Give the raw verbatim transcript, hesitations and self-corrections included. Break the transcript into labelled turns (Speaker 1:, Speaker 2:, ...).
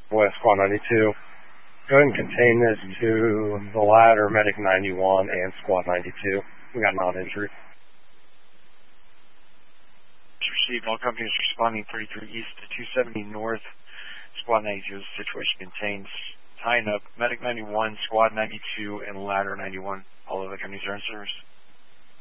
Speaker 1: West Squad ninety-two. Go ahead and contain this to the ladder, Medic ninety-one and Squad ninety-two. We got non-injury.
Speaker 2: Received. All companies responding thirty-three East to two seventy North. Squad ninety-two situation contains tying up Medic ninety-one, Squad ninety-two, and Ladder ninety-one. All other companies are in service.